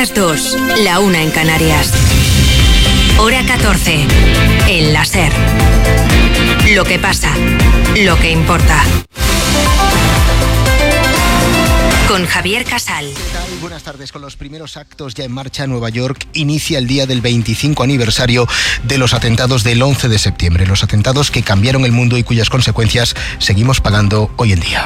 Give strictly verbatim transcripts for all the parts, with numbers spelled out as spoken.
las dos, la una en Canarias. Hora catorce, en la SER. Lo que pasa, lo que importa. Con Javier Casal. ¿Qué tal? Buenas tardes. Con los primeros actos ya en marcha, Nueva York inicia el día del veinticinco aniversario de los atentados del once de septiembre. Los atentados que cambiaron el mundo y cuyas consecuencias seguimos pagando hoy en día.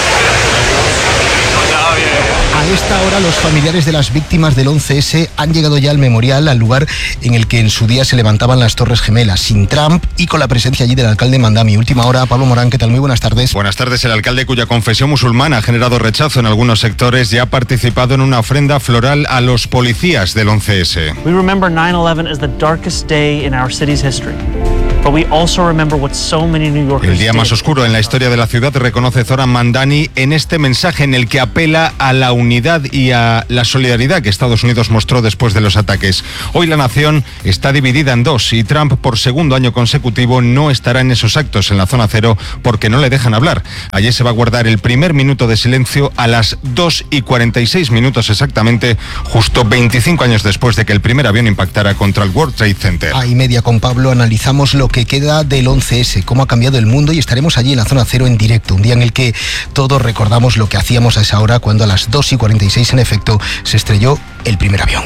A esta hora los familiares de las víctimas del once ese han llegado ya al memorial, al lugar en el que en su día se levantaban las Torres Gemelas, sin Trump y con la presencia allí del alcalde Mandami. Última hora, Pablo Morán, ¿qué tal? Muy buenas tardes. Buenas tardes. El alcalde, cuya confesión musulmana ha generado rechazo en algunos sectores, ya ha participado en una ofrenda floral a los policías del once ese. We remember nine eleven as the darkest day in our city's history. But we also remember what so many New Yorkers El día más oscuro en la historia de la ciudad, reconoce Zoran Mandani en este mensaje en el que apela a la unidad y a la solidaridad que Estados Unidos mostró después de los ataques. Hoy la nación está dividida en dos y Trump, por segundo año consecutivo, no estará en esos actos en la zona cero porque no le dejan hablar. Ayer se va a guardar el primer minuto de silencio a las dos y cuarenta y seis minutos exactamente, justo veinticinco años después de que el primer avión impactara contra el World Trade Center. A y media con Pablo analizamos lo que queda del once ese, cómo ha cambiado el mundo, y estaremos allí en la zona cero en directo, un día en el que todos recordamos lo que hacíamos a esa hora cuando a las dos y cuarenta y seis en efecto se estrelló el primer avión.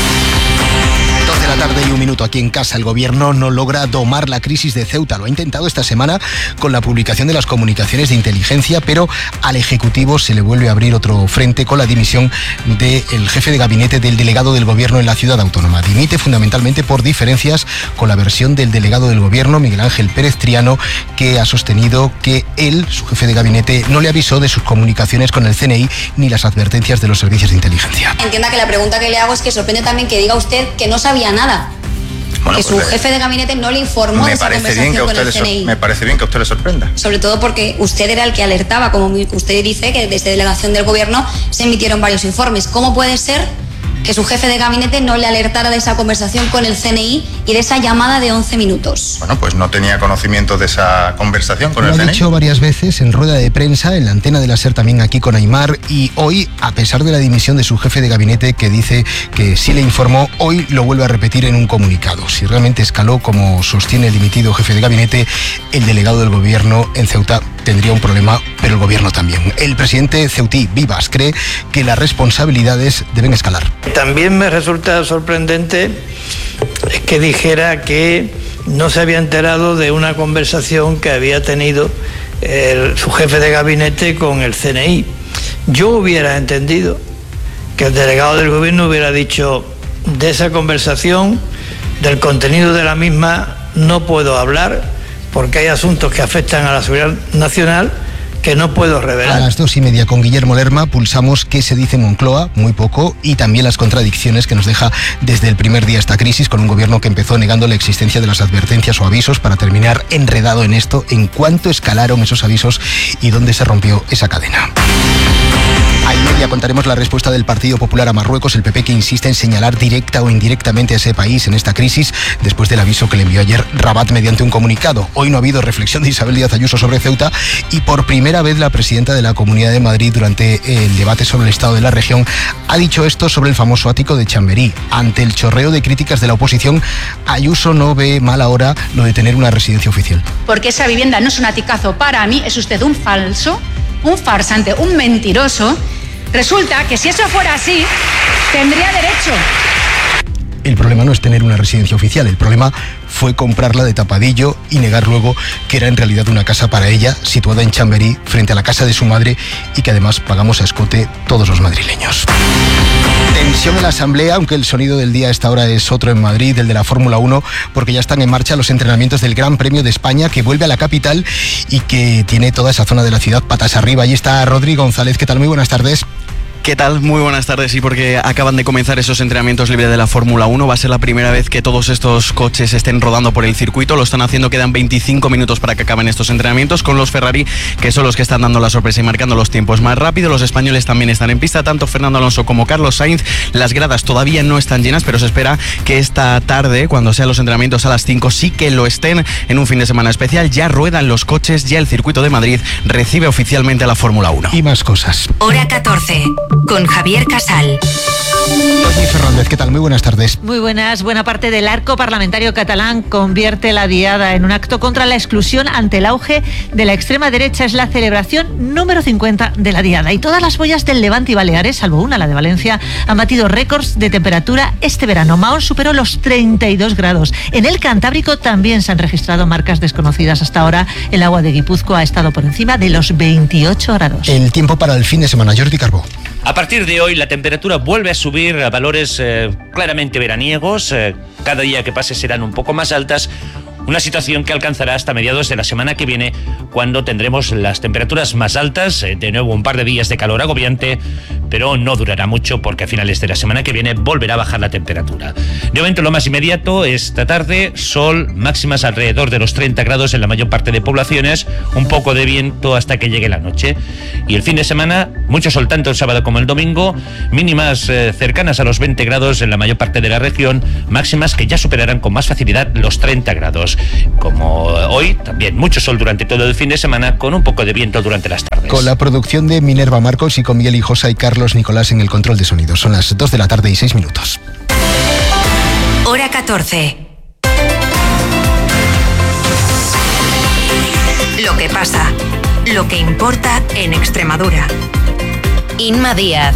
dos de la tarde y un minuto aquí en casa. El gobierno no logra domar la crisis de Ceuta. Lo ha intentado esta semana con la publicación de las comunicaciones de inteligencia, pero al Ejecutivo se le vuelve a abrir otro frente con la dimisión del jefe de gabinete del delegado del gobierno en la ciudad autónoma. Dimite fundamentalmente por diferencias con la versión del delegado del gobierno, Miguel Ángel Pérez Triano, que ha sostenido que él, su jefe de gabinete, no le avisó de sus comunicaciones con el C N I ni las advertencias de los servicios de inteligencia. Entienda que la pregunta que le hago es que sorprende también que diga usted que no sabía nada. Bueno, que pues su jefe de gabinete no le informó de esa conversación con el C N I. Me parece bien que a usted le sorprenda. Sobre todo porque usted era el que alertaba, como usted dice, que desde delegación del gobierno se emitieron varios informes. ¿Cómo puede ser que su jefe de gabinete no le alertara de esa conversación con el C N I y de esa llamada de once minutos? Bueno, pues no tenía conocimiento de esa conversación con el C N I. Lo ha dicho varias veces en rueda de prensa, en la antena de la SER, también aquí con Aimar, y hoy, a pesar de la dimisión de su jefe de gabinete, que dice que sí le informó, hoy lo vuelve a repetir en un comunicado. Si realmente escaló, como sostiene el dimitido jefe de gabinete, el delegado del gobierno en Ceuta tendría un problema, pero el gobierno también. El presidente ceutí, Vivas, cree que las responsabilidades deben escalar. También me resulta sorprendente que dijera que no se había enterado de una conversación que había tenido el, su jefe de gabinete con el C N I. Yo hubiera entendido que el delegado del gobierno hubiera dicho: de esa conversación, del contenido de la misma, no puedo hablar porque hay asuntos que afectan a la seguridad nacional que no puedo revelar. A las dos y media con Guillermo Lerma pulsamos qué se dice en Moncloa, muy poco, y también las contradicciones que nos deja desde el primer día esta crisis, con un gobierno que empezó negando la existencia de las advertencias o avisos, para terminar enredado en esto, en cuánto escalaron esos avisos y dónde se rompió esa cadena. A y media contaremos la respuesta del Partido Popular a Marruecos, el P P, que insiste en señalar directa o indirectamente a ese país en esta crisis, después del aviso que le envió ayer Rabat mediante un comunicado. Hoy no ha habido reflexión de Isabel Díaz Ayuso sobre Ceuta, y por primera vez la presidenta de la Comunidad de Madrid, durante el debate sobre el estado de la región, ha dicho esto sobre el famoso ático de Chamberí. Ante el chorreo de críticas de la oposición, Ayuso no ve mal ahora lo de tener una residencia oficial. Porque esa vivienda no es un aticazo para mí, es usted un falso, un farsante, un mentiroso. Resulta que si eso fuera así, tendría derecho. El problema no es tener una residencia oficial, el problema fue comprarla de tapadillo y negar luego que era en realidad una casa para ella, situada en Chamberí, frente a la casa de su madre, y que además pagamos a escote todos los madrileños. Tensión en la Asamblea, aunque el sonido del día a esta hora es otro en Madrid, el de la Fórmula uno, porque ya están en marcha los entrenamientos del Gran Premio de España, que vuelve a la capital y que tiene toda esa zona de la ciudad patas arriba. Allí está Rodri González. ¿Qué tal? Muy buenas tardes. ¿Qué tal? Muy buenas tardes. Sí, porque acaban de comenzar esos entrenamientos libres de la Fórmula uno. Va a ser la primera vez que todos estos coches estén rodando por el circuito. Lo están haciendo, quedan veinticinco minutos para que acaben estos entrenamientos, con los Ferrari, que son los que están dando la sorpresa y marcando los tiempos más rápido. Los españoles también están en pista, tanto Fernando Alonso como Carlos Sainz. Las gradas todavía no están llenas, pero se espera que esta tarde, cuando sean los entrenamientos a las cinco, sí que lo estén, en un fin de semana especial. Ya ruedan los coches, ya el circuito de Madrid recibe oficialmente a la Fórmula uno. Y más cosas. Hora catorce, con Javier Casal. Doña Fernández, ¿qué tal? Muy buenas tardes. Muy buenas. Buena parte del arco parlamentario catalán convierte la diada en un acto contra la exclusión ante el auge de la extrema derecha. Es la celebración número cincuenta de la diada. Y todas las boyas del Levante y Baleares, salvo una, la de Valencia, han batido récords de temperatura este verano. Mahón superó los treinta y dos grados. En el Cantábrico también se han registrado marcas desconocidas hasta ahora. El agua de Guipúzcoa ha estado por encima de los veintiocho grados. El tiempo para el fin de semana, Jordi Carbó. A partir de hoy la temperatura vuelve a subir a valores eh, claramente veraniegos. Eh, cada día que pase serán un poco más altas. Una situación que alcanzará hasta mediados de la semana que viene, cuando tendremos las temperaturas más altas. Eh, de nuevo un par de días de calor agobiante, pero no durará mucho porque a finales de la semana que viene volverá a bajar la temperatura. De momento lo más inmediato, esta tarde, sol, máximas alrededor de los treinta grados en la mayor parte de poblaciones, un poco de viento hasta que llegue la noche. Y el fin de semana, mucho sol tanto el sábado como el domingo, mínimas eh, cercanas a los veinte grados en la mayor parte de la región, máximas que ya superarán con más facilidad los treinta grados. Como hoy, también mucho sol durante todo el fin de semana, con un poco de viento durante las tardes. Con la producción de Minerva Marcos y con Miguel Hijosa y Carlos Nicolás en el control de sonido. Son las dos de la tarde y seis minutos. Hora catorce. Lo que pasa, lo que importa en Extremadura. Inma Díaz.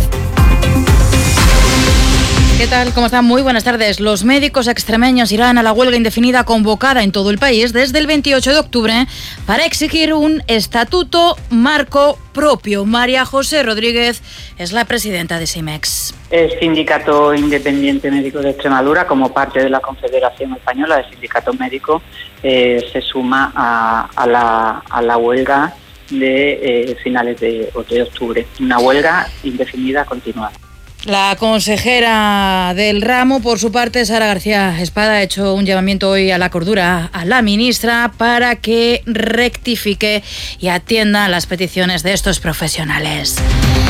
¿Qué tal? ¿Cómo están? Muy buenas tardes. Los médicos extremeños irán a la huelga indefinida convocada en todo el país desde el veintiocho de octubre para exigir un estatuto marco propio. María José Rodríguez es la presidenta de SIMEX. El Sindicato Independiente Médico de Extremadura, como parte de la Confederación Española de Sindicatos Médicos, eh, se suma a, a, la, a la huelga de eh, finales de, de octubre. Una huelga indefinida continuada. La consejera del ramo, por su parte, Sara García Espada, ha hecho un llamamiento hoy a la cordura a la ministra para que rectifique y atienda las peticiones de estos profesionales.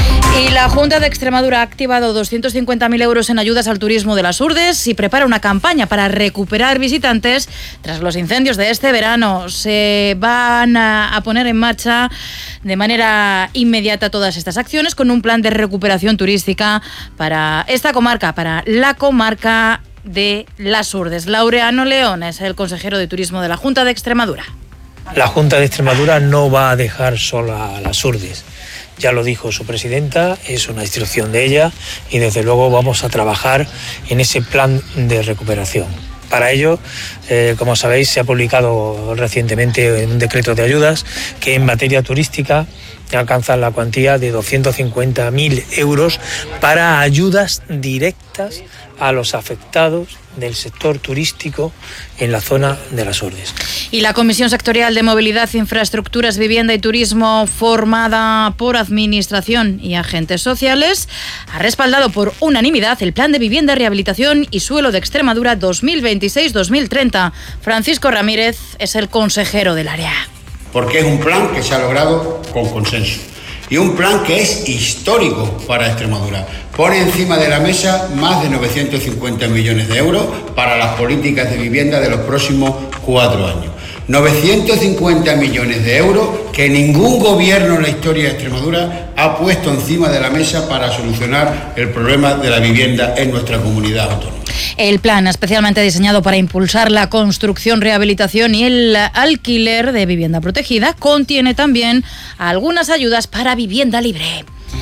Y la Junta de Extremadura ha activado doscientos cincuenta mil euros en ayudas al turismo de las Urdes y prepara una campaña para recuperar visitantes tras los incendios de este verano. Se van a, a poner en marcha de manera inmediata todas estas acciones con un plan de recuperación turística para esta comarca, para la comarca de las Urdes. Laureano León es el consejero de Turismo de la Junta de Extremadura. La Junta de Extremadura no va a dejar sola a las Urdes. Ya lo dijo su presidenta, es una instrucción de ella y desde luego vamos a trabajar en ese plan de recuperación. Para ello, eh, como sabéis, se ha publicado recientemente un decreto de ayudas que en materia turística alcanza la cuantía de doscientos cincuenta mil euros para ayudas directas a los afectados del sector turístico en la zona de las Urdes. Y la Comisión Sectorial de Movilidad, Infraestructuras, Vivienda y Turismo, formada por Administración y agentes sociales, ha respaldado por unanimidad el Plan de Vivienda, Rehabilitación y Suelo de Extremadura dos mil veintiséis dos mil treinta. Francisco Ramírez es el consejero del área. Porque es un plan que se ha logrado con consenso y un plan que es histórico para Extremadura. Pone encima de la mesa más de novecientos cincuenta millones de euros para las políticas de vivienda de los próximos cuatro años. novecientos cincuenta millones de euros que ningún gobierno en la historia de Extremadura ha puesto encima de la mesa para solucionar el problema de la vivienda en nuestra comunidad autónoma. El plan, especialmente diseñado para impulsar la construcción, rehabilitación y el alquiler de vivienda protegida, contiene también algunas ayudas para vivienda libre.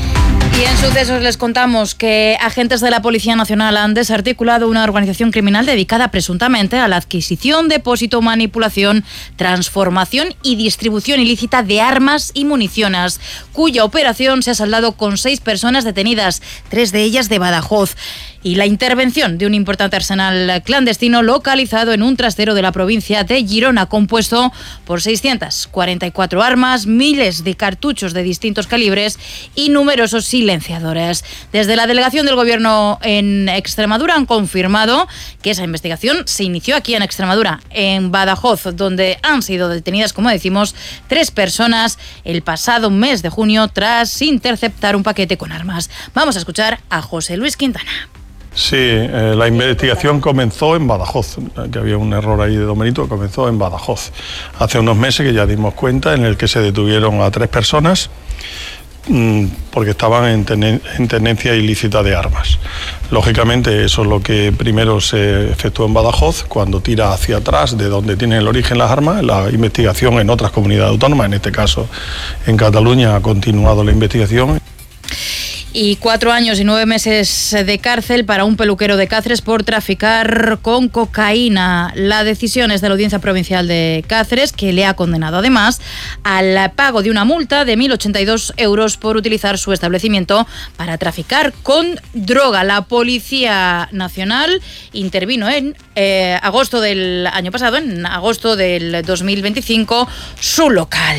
Y en sucesos les contamos que agentes de la Policía Nacional han desarticulado una organización criminal dedicada presuntamente a la adquisición, depósito, manipulación, transformación y distribución ilícita de armas y municiones, cuya operación se ha saldado con seis personas detenidas, tres de ellas de Badajoz. Y la intervención de un importante arsenal clandestino localizado en un trastero de la provincia de Girona, compuesto por seiscientas cuarenta y cuatro armas, miles de cartuchos de distintos calibres y numerosos silenciadores. Desde la delegación del Gobierno en Extremadura han confirmado que esa investigación se inició aquí en Extremadura, en Badajoz, donde han sido detenidas, como decimos, tres personas el pasado mes de junio tras interceptar un paquete con armas. Vamos a escuchar a José Luis Quintana. Sí, eh, la investigación comenzó en Badajoz, que había un error ahí de Don Benito, comenzó en Badajoz. Hace unos meses que ya dimos cuenta en el que se detuvieron a tres personas porque estaban en, tenen, en tenencia ilícita de armas. Lógicamente eso es lo que primero se efectuó en Badajoz, cuando tira hacia atrás de donde tienen el origen las armas. La investigación en otras comunidades autónomas, en este caso en Cataluña, ha continuado la investigación. Y cuatro años y nueve meses de cárcel para un peluquero de Cáceres por traficar con cocaína. La decisión es de la Audiencia Provincial de Cáceres, que le ha condenado además al pago de una multa de mil ochenta y dos euros por utilizar su establecimiento para traficar con droga. La Policía Nacional intervino en eh, agosto del año pasado, en agosto del dos mil veinticinco, su local.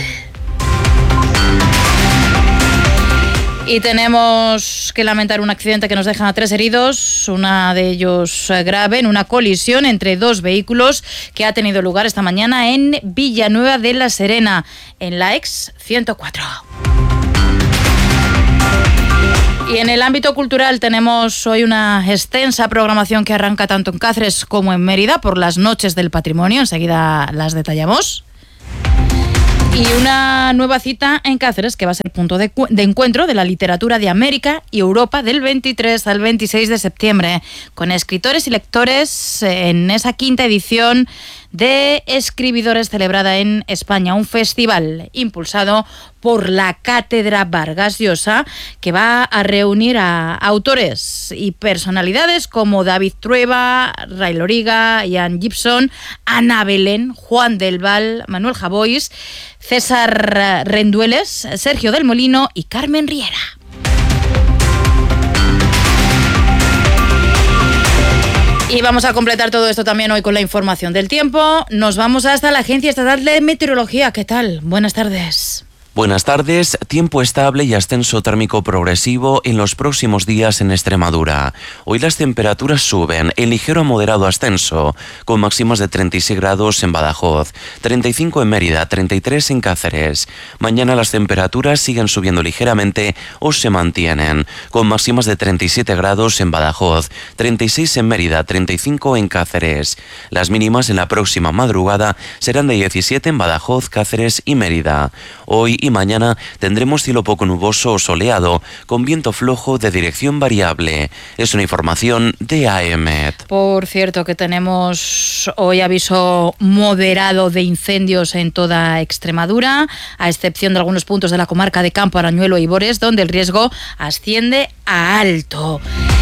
Y tenemos que lamentar un accidente que nos deja a tres heridos, una de ellos grave, en una colisión entre dos vehículos que ha tenido lugar esta mañana en Villanueva de la Serena, en la ex ciento cuatro. Y en el ámbito cultural tenemos hoy una extensa programación que arranca tanto en Cáceres como en Mérida por las Noches del Patrimonio, enseguida las detallamos. Y una nueva cita en Cáceres, que va a ser punto de, de encuentro de la literatura de América y Europa del veintitrés al veintiséis de septiembre, con escritores y lectores en esa quinta edición de Escribidores celebrada en España, un festival impulsado por la Cátedra Vargas Llosa, que va a reunir a autores y personalidades como David Trueba, Ray Loriga, Ian Gibson, Ana Belén, Juan del Val, Manuel Javois, César Rendueles, Sergio del Molino y Carmen Riera. Y vamos a completar todo esto también hoy con la información del tiempo. Nos vamos hasta la Agencia Estatal de Meteorología. ¿Qué tal? Buenas tardes. Buenas tardes. Tiempo estable y ascenso térmico progresivo en los próximos días en Extremadura. Hoy las temperaturas suben en ligero a moderado ascenso, con máximas de treinta y seis grados en Badajoz, treinta y cinco en Mérida, treinta y tres en Cáceres. Mañana las temperaturas siguen subiendo ligeramente o se mantienen, con máximas de treinta y siete grados en Badajoz, treinta y seis en Mérida, treinta y cinco en Cáceres. Las mínimas en la próxima madrugada serán de diecisiete en Badajoz, Cáceres y Mérida. Hoy y mañana tendremos cielo poco nuboso o soleado, con viento flojo de dirección variable. Es una información de A E M E T. Por cierto, que tenemos hoy aviso moderado de incendios en toda Extremadura, a excepción de algunos puntos de la comarca de Campo, Arañuelo y Bores, donde el riesgo asciende a alto.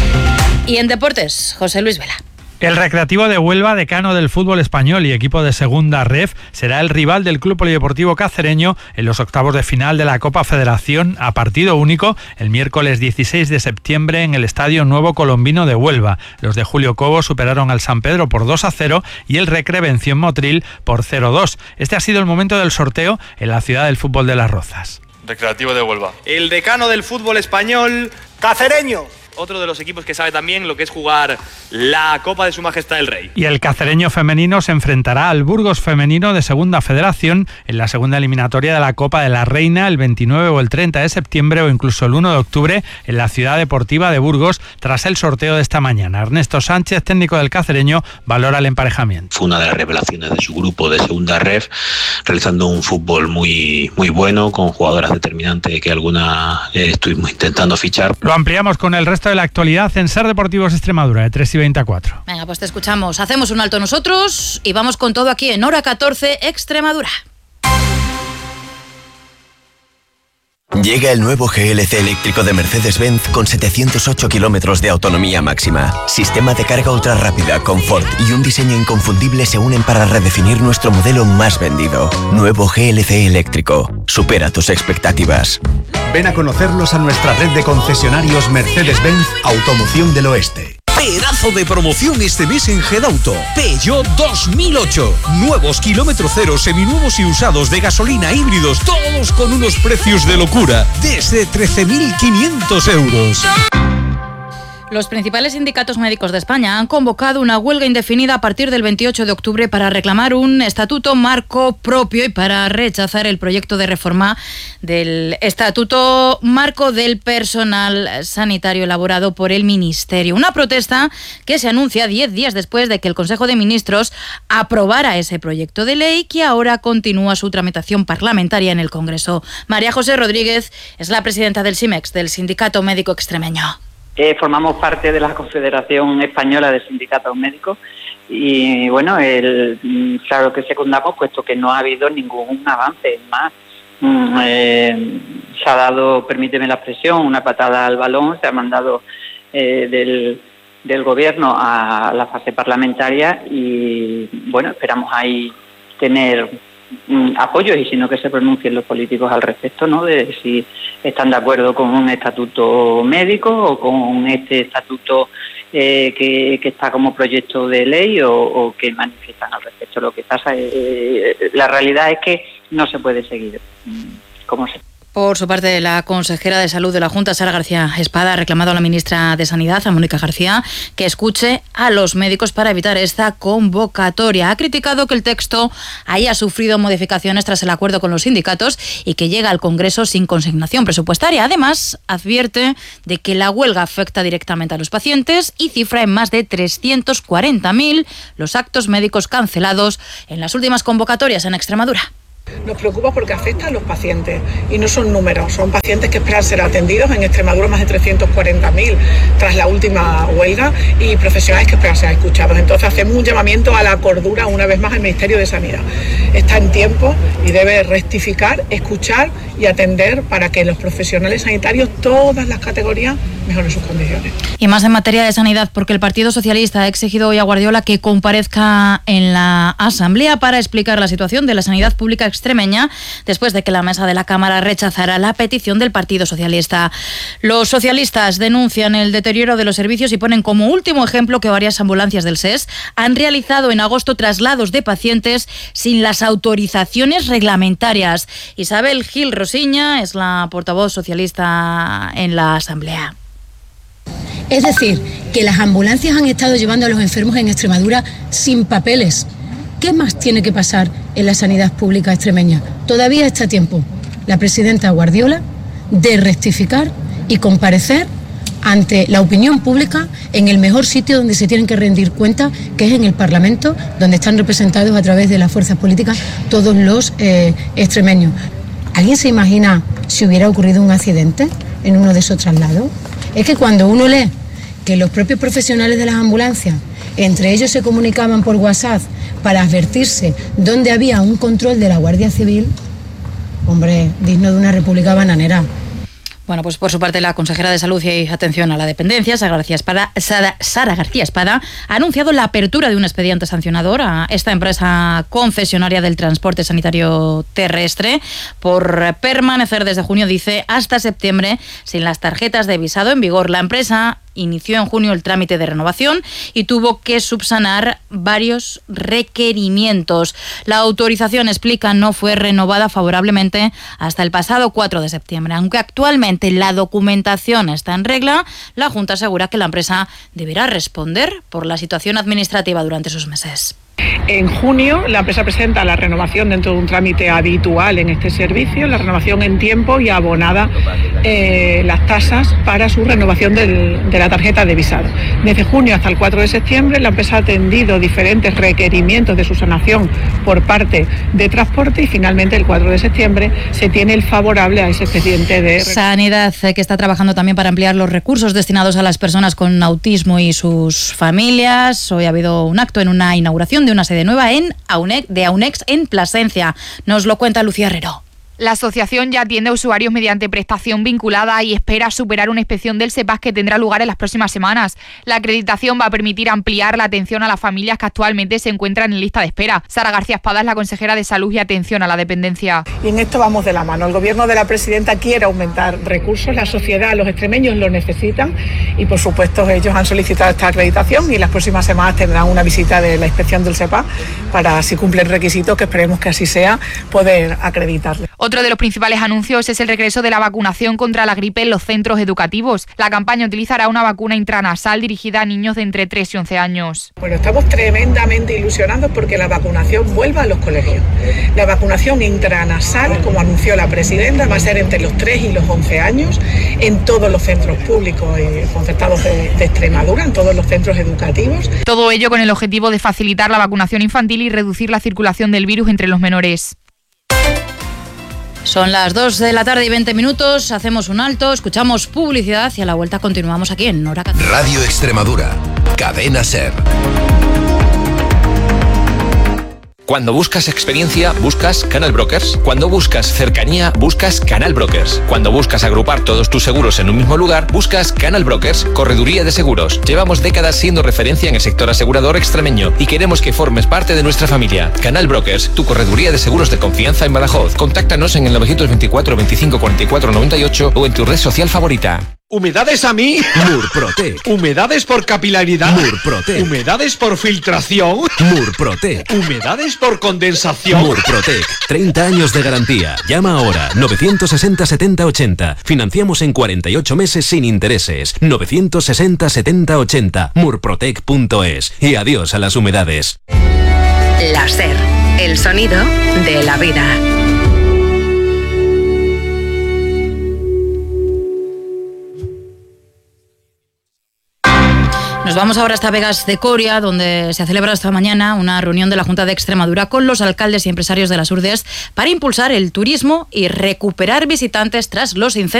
Y en deportes, José Luis Vela. El Recreativo de Huelva, decano del fútbol español y equipo de segunda ref, será el rival del Club Polideportivo Cacereño en los octavos de final de la Copa Federación a partido único el miércoles dieciséis de septiembre en el Estadio Nuevo Colombino de Huelva. Los de Julio Cobo superaron al San Pedro por dos a cero y el Recre venció en Motril por cero a dos. Este ha sido el momento del sorteo en la ciudad del fútbol de Las Rozas. Recreativo de Huelva. El decano del fútbol español, Cacereño. Otro de los equipos que sabe también lo que es jugar la Copa de Su Majestad el Rey. Y el Cacereño femenino se enfrentará al Burgos femenino de Segunda Federación en la segunda eliminatoria de la Copa de la Reina el veintinueve o el treinta de septiembre o incluso el uno de octubre en la Ciudad Deportiva de Burgos tras el sorteo de esta mañana. Ernesto Sánchez, técnico del Cacereño, valora el emparejamiento. Fue una de las revelaciones de su grupo de Segunda Ref, realizando un fútbol muy, muy bueno, con jugadoras determinantes que algunas eh, estuvimos intentando fichar. Lo ampliamos con el resto de la actualidad en Ser Deportivos Extremadura de tres y veinticuatro. Venga, pues te escuchamos. Hacemos un alto nosotros y vamos con todo aquí en Hora catorce Extremadura. Llega el nuevo G L C eléctrico de Mercedes-Benz con setecientos ocho kilómetros de autonomía máxima. Sistema de carga ultra rápida, confort y un diseño inconfundible se unen para redefinir nuestro modelo más vendido. Nuevo G L C eléctrico. Supera tus expectativas. Ven a conocerlos a nuestra red de concesionarios Mercedes-Benz Automoción del Oeste. Pedazo de promoción este mes en Gedauto. Peugeot dos mil ocho. Nuevos kilómetro cero, seminuevos y usados de gasolina híbridos, todos con unos precios de locura, desde trece mil quinientos euros. Los principales sindicatos médicos de España han convocado una huelga indefinida a partir del veintiocho de octubre para reclamar un estatuto marco propio y para rechazar el proyecto de reforma del estatuto marco del personal sanitario elaborado por el Ministerio. Una protesta que se anuncia diez días después de que el Consejo de Ministros aprobara ese proyecto de ley, que ahora continúa su tramitación parlamentaria en el Congreso. María José Rodríguez es la presidenta del SIMEX, del Sindicato Médico Extremeño. Eh, formamos parte de la Confederación Española de Sindicatos Médicos y, bueno, el, claro que secundamos, puesto que no ha habido ningún avance más. Eh, se ha dado, permíteme la expresión, una patada al balón, se ha mandado eh, del, del Gobierno a la fase parlamentaria y, bueno, esperamos ahí tener apoyos y sino que se pronuncien los políticos al respecto, ¿no?, de si están de acuerdo con un estatuto médico o con este estatuto eh, que, que está como proyecto de ley o, o que manifiestan al respecto. Lo que pasa es, eh, la realidad es que no se puede seguir como se. Por su parte, la consejera de Salud de la Junta, Sara García Espada, ha reclamado a la ministra de Sanidad, a Mónica García, que escuche a los médicos para evitar esta convocatoria. Ha criticado que el texto haya sufrido modificaciones tras el acuerdo con los sindicatos y que llega al Congreso sin consignación presupuestaria. Además, advierte de que la huelga afecta directamente a los pacientes y cifra en más de trescientos cuarenta mil los actos médicos cancelados en las últimas convocatorias en Extremadura. Nos preocupa porque afecta a los pacientes y no son números, son pacientes que esperan ser atendidos. En Extremadura más de trescientos cuarenta mil tras la última huelga y profesionales que esperan ser escuchados. Entonces hacemos un llamamiento a la cordura una vez más al Ministerio de Sanidad. Está en tiempo y debe rectificar, escuchar y atender para que los profesionales sanitarios, todas las categorías, mejoren sus condiciones. Y más en materia de sanidad, porque el Partido Socialista ha exigido hoy a Guardiola que comparezca en la Asamblea para explicar la situación de la sanidad pública extremeña después de que la mesa de la Cámara rechazara la petición del Partido Socialista. Los socialistas denuncian el deterioro de los servicios y ponen como último ejemplo que varias ambulancias del S E S han realizado en agosto traslados de pacientes sin las autorizaciones reglamentarias. Isabel Gil Rosiña es la portavoz socialista en la Asamblea. Es decir, que las ambulancias han estado llevando a los enfermos en Extremadura sin papeles. ¿Qué más tiene que pasar en la sanidad pública extremeña? Todavía está a tiempo la presidenta Guardiola de rectificar y comparecer ante la opinión pública en el mejor sitio donde se tienen que rendir cuentas, que es en el Parlamento, donde están representados a través de las fuerzas políticas todos los eh, extremeños. ¿Alguien se imagina si hubiera ocurrido un accidente en uno de esos traslados? Es que cuando uno lee que los propios profesionales de las ambulancias entre ellos se comunicaban por WhatsApp para advertirse dónde había un control de la Guardia Civil, hombre, digno de una república bananera. Bueno, pues por su parte la consejera de Salud y Atención a la Dependencia, Sara García Espada, Sara, Sara García Espada, ha anunciado la apertura de un expediente sancionador a esta empresa concesionaria del transporte sanitario terrestre por permanecer desde junio, dice, hasta septiembre sin las tarjetas de visado en vigor. La empresa inició en junio el trámite de renovación y tuvo que subsanar varios requerimientos. La autorización, explica, no fue renovada favorablemente hasta el pasado cuatro de septiembre. Aunque actualmente la documentación está en regla, la Junta asegura que la empresa deberá responder por la situación administrativa durante esos meses. En junio la empresa presenta la renovación dentro de un trámite habitual en este servicio, la renovación en tiempo y abonada eh, las tasas para su renovación del, de la tarjeta de visado. Desde junio hasta el cuatro de septiembre la empresa ha atendido diferentes requerimientos de subsanación por parte de transporte y finalmente el cuatro de septiembre se tiene el favorable a ese expediente de... Sanidad, que está trabajando también para ampliar los recursos destinados a las personas con autismo y sus familias. Hoy ha habido un acto en una inauguración de una sede nueva en AUNEX, de AUNEX en Plasencia. Nos lo cuenta Lucía Herrero. La asociación ya atiende a usuarios mediante prestación vinculada y espera superar una inspección del SEPAS que tendrá lugar en las próximas semanas. La acreditación va a permitir ampliar la atención a las familias que actualmente se encuentran en lista de espera. Sara García Espada es la consejera de Salud y Atención a la Dependencia. Y en esto vamos de la mano. El gobierno de la presidenta quiere aumentar recursos, la sociedad, los extremeños lo necesitan y por supuesto ellos han solicitado esta acreditación y las próximas semanas tendrán una visita de la inspección del SEPAS para, si cumplen requisitos, que esperemos que así sea, poder acreditarle. Otro de los principales anuncios es el regreso de la vacunación contra la gripe en los centros educativos. La campaña utilizará una vacuna intranasal dirigida a niños de entre tres y once años. Bueno, estamos tremendamente ilusionados porque la vacunación vuelva a los colegios. La vacunación intranasal, como anunció la presidenta, va a ser entre los tres y los once años en todos los centros públicos y concertados de, de Extremadura, en todos los centros educativos. Todo ello con el objetivo de facilitar la vacunación infantil y reducir la circulación del virus entre los menores. Son las dos de la tarde y veinte minutos, hacemos un alto, escuchamos publicidad y a la vuelta continuamos aquí en Hora catorce. Radio Extremadura, Cadena SER. Cuando buscas experiencia, buscas Canal Brokers. Cuando buscas cercanía, buscas Canal Brokers. Cuando buscas agrupar todos tus seguros en un mismo lugar, buscas Canal Brokers, Correduría de Seguros. Llevamos décadas siendo referencia en el sector asegurador extremeño y queremos que formes parte de nuestra familia. Canal Brokers, tu correduría de seguros de confianza en Badajoz. Contáctanos en el novecientos veinticuatro veinticinco cuarenta y cuatro noventa y ocho o en tu red social favorita. ¿Humedades a mí? Murprotec. ¿Humedades por capilaridad? Murprotec. ¿Humedades por filtración? Murprotec. ¿Humedades por condensación? Murprotec. treinta años de garantía. Llama ahora. novecientos sesenta setenta ochenta. Financiamos en cuarenta y ocho meses sin intereses. novecientos sesenta setenta ochenta. murprotec punto es. Y adiós a las humedades. La SER. El sonido de la vida. Nos vamos ahora hasta Vegas de Coria, donde se ha celebrado esta mañana una reunión de la Junta de Extremadura con los alcaldes y empresarios de las Urdes para impulsar el turismo y recuperar visitantes tras los incendios